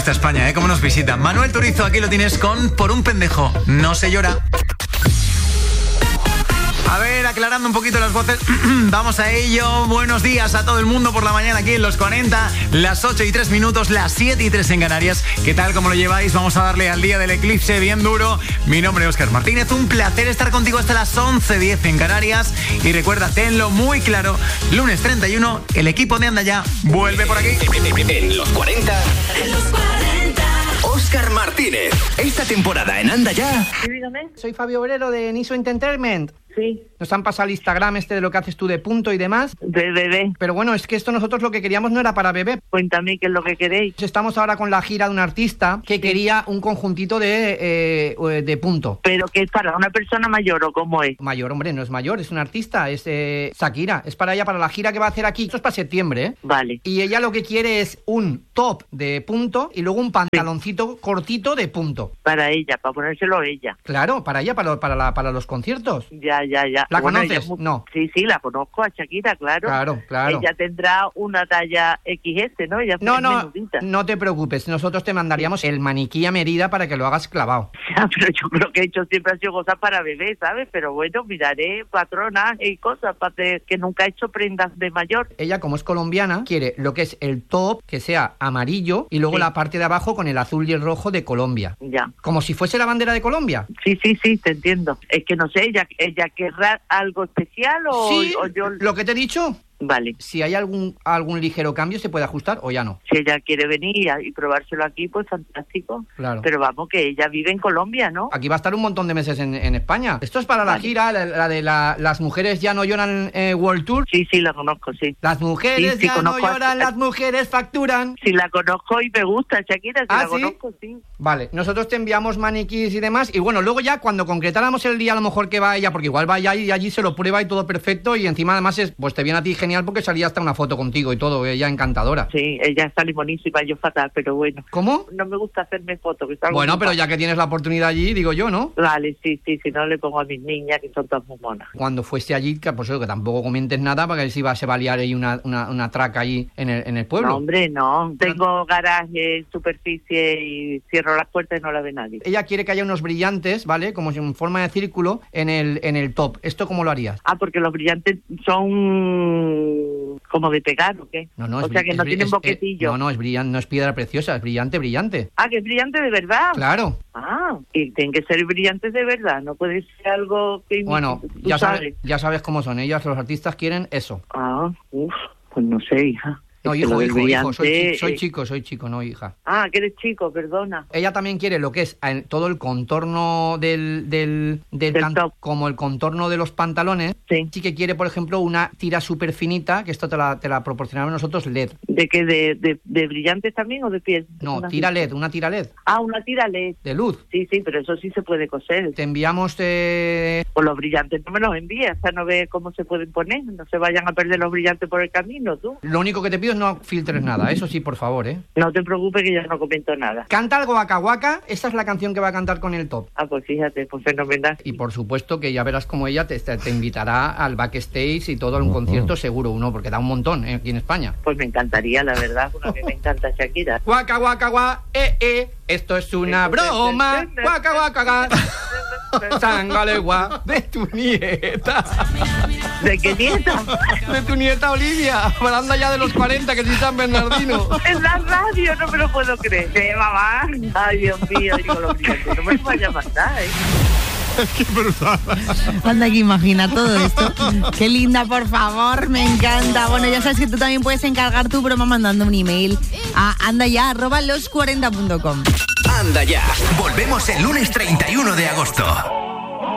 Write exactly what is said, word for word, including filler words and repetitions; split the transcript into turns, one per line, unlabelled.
gusta España, ¿eh? Cómo nos visita. Manuel Turizo, aquí lo tienes con Por un pendejo, no se llora. A ver, aclarando un poquito las voces, vamos a ello. Buenos días a todo el mundo por la mañana aquí en Los cuarenta, las ocho y tres minutos, las siete y tres en Canarias. ¿Qué tal? ¿Cómo lo lleváis? Vamos a darle al día del eclipse bien duro. Mi nombre es Óscar Martínez, un placer estar contigo hasta las once diez en Canarias. Y recuerda, tenlo muy claro, lunes treinta y uno, el equipo de Anda Ya vuelve por aquí.
En Los cuarenta, en Los cuarenta, Óscar Martínez. Esta temporada en Anda Ya.
Sí, dígame.
Soy Fabio Obrero de Niso Entertainment.
Sí.
Nos han pasado el Instagram este de lo que haces tú de punto y demás.
De bebé.
Pero bueno, es que esto nosotros lo que queríamos no era para bebé.
Cuéntame qué es lo que queréis.
Estamos ahora con la gira de un artista que quería un conjuntito de, eh, de punto.
¿Pero qué es para una persona mayor o cómo es?
Mayor, hombre, no es mayor, es un artista, es eh, Shakira. Es para ella, para la gira que va a hacer aquí. Esto es para septiembre, ¿eh?
Vale.
Y ella lo que quiere es un top de punto y luego un pantaloncito sí. cortito de punto.
Para ella, para ponérselo a ella.
Claro, para ella, para, para, la, para los conciertos.
Ya, ya, ya.
¿La
bueno,
conoces?
Muy...
No.
Sí, sí, la conozco a Shakira, claro.
Claro, claro.
Ella tendrá una talla equis ese, ¿no? Ella
no,
es
no,
menudita.
no te preocupes. Nosotros te mandaríamos el maniquí a medida para que lo hagas clavado.
Ya, pero yo creo que he hecho siempre ha sido cosas para bebés, ¿sabes? Pero bueno, miraré patronas y cosas para que nunca he hecho prendas de mayor.
Ella, como es colombiana, quiere lo que es el top, que sea amarillo, y luego sí. la parte de abajo con el azul y el rojo de Colombia.
Ya.
Como si fuese la bandera de Colombia.
Sí, sí, sí, te entiendo. Es que no sé, ella, ella querrá algo especial o,
sí,
o yo...
lo que te he dicho.
Vale.
Si hay algún algún ligero cambio, ¿se puede ajustar o ya no?
Si ella quiere venir y probárselo aquí, pues fantástico.
Claro.
Pero vamos, que ella vive en Colombia, ¿no?
Aquí va a estar un montón de meses en, en España. Esto es para
vale.
la gira, la, la de la, Las mujeres ya no lloran eh, World Tour.
Sí, sí, la conozco, sí.
Las mujeres sí, sí, ya no lloran, a... las mujeres facturan.
Sí, la conozco y me gusta, Shakira, sí
¿Ah,
la
sí?
conozco, sí.
Vale, nosotros te enviamos maniquís y demás. Y bueno, luego ya cuando concretáramos el día, a lo mejor que va ella, porque igual va ella y allí se lo prueba y todo perfecto. Y encima además es, pues te viene a ti genial porque salía hasta una foto contigo y todo, ella encantadora.
Sí, ella está limonísima, yo fatal, pero bueno.
¿Cómo?
No me gusta hacerme fotos. Que está
bueno, pero
mal.
ya que tienes la oportunidad allí, digo yo, ¿no?
Vale, sí, sí, si no le pongo a mis niñas, que son todas muy monas.
Cuando fuese allí, que pues que tampoco comentes nada, para que si va, se va a liar ahí una, una, una traca ahí en el, en el pueblo.
No, hombre, no. Tengo garaje, superficie y cierro las puertas y no la ve nadie.
Ella quiere que haya unos brillantes, ¿vale? Como si en forma de círculo en el, en el top. ¿Esto cómo lo harías?
Ah, porque los brillantes son como de pegar, ¿o qué?
No, no,
o
es,
sea que
es,
no
es,
tienen
es,
boquetillo.
No, no, es brillante, no es piedra preciosa, es brillante, brillante.
Ah, que es brillante de verdad.
Claro.
Ah, y tienen que ser brillantes de verdad, no puede ser algo que...
Bueno, ya sabes. sabes, ya sabes cómo son ellas, los artistas quieren eso.
Ah, uff, pues no sé, hija.
No,
es
hijo, hijo,
brillante,
hijo, soy, soy chico, soy chico, no hija.
Ah, que eres chico, perdona.
Ella también quiere lo que es todo el contorno del... del, del,
del
can,
top.
Como el contorno de los pantalones.
Sí.
Sí que quiere, por ejemplo, una tira súper finita, que esto te la, te la proporcionamos nosotros L E D.
¿De qué? ¿De, de, de brillantes también o de piel?
No,
una
tira L E D, una tira L E D.
Ah, una tira L E D.
De luz.
Sí, sí, pero eso sí se puede coser.
Te enviamos... Eh...
Pues los brillantes no me los envías, o sea, no ves cómo se pueden poner, no se vayan a perder los brillantes por el camino, tú.
Lo único que te pido es no filtres nada, eso sí, por favor, ¿eh?
No te preocupes que yo no comento nada.
Canta algo Waka Waka, esta es la canción que va a cantar con el top.
Ah, pues fíjate, pues fenomenal.
Y por supuesto que ya verás como ella te, te, te invitará al backstage y todo a un uh-huh. concierto seguro, uno, porque da un montón ¿eh? aquí en España.
Pues me encantaría, la verdad, porque a mí me encanta Shakira.
Waka Waka Waka, eh, eh, esto es una broma. Waka Waka Waka, sangalegua de tu nieta.
¿De qué nieta?
De tu nieta Olivia, hablando ya de los cuarenta, que sí San Bernardino.
En la radio, no me lo puedo creer. ¿Eh, mamá? Ay, Dios mío, digo lo brillantes. No me vaya a matar, ¿eh?
Qué brutal.
Anda, que imagina todo esto. Qué linda, por favor, me encanta. Bueno, ya sabes que tú también puedes encargar tu broma mandando un email a andaya arroba los cuarenta punto com.
Anda ya, volvemos el lunes treinta y uno de agosto.